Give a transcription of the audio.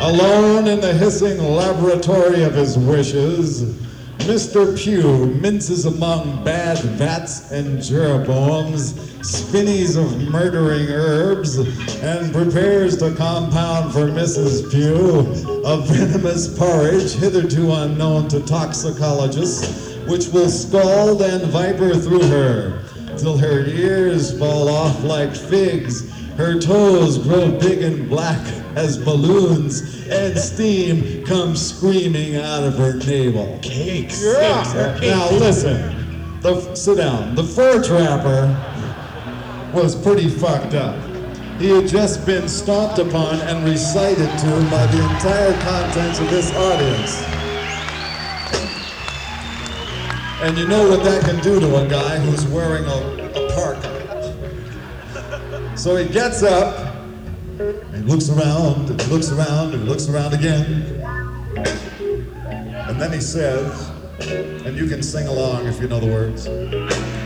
Alone in the hissing laboratory of his wishes, Mr. Pugh minces among bad vats and jeroboams, spinneys of murdering herbs, and prepares to compound for Mrs. Pugh a venomous porridge hitherto unknown to toxicologists, which will scald and viper through her, till her ears fall off like figs, her toes grow big and black as balloons, and steam comes screaming out of her navel. Cakes. Yeah. Now listen, sit down. The fur trapper was pretty fucked up. He had just been stomped upon and recited to by the entire contents of this audience. And you know what that can do to a guy who's wearing a parka. So he gets up, and looks around, and looks around, and looks around again. And then he says, and you can sing along if you know the words.